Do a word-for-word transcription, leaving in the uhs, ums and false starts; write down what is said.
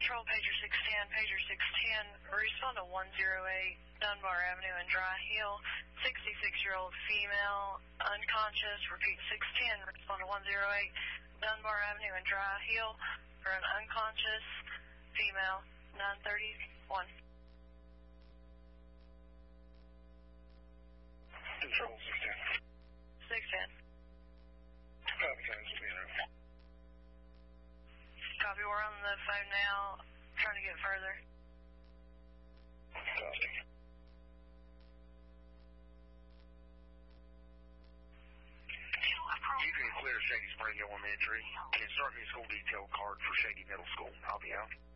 Patrol, pager six ten, pager six ten, respond to one zero eight, Dunbar Avenue in Dry Hill, sixty-six-year-old female, unconscious, repeat six ten, respond to one zero eight, Dunbar Avenue in Dry Hill, for an unconscious female, nine thirty-one. Control six ten. six ten. Copy, guys. Copy, we're on the phone now, trying to get further. Copy. You can clear Shady Spring Elementary and start me a school detail card for Shady Middle School. I'll be out.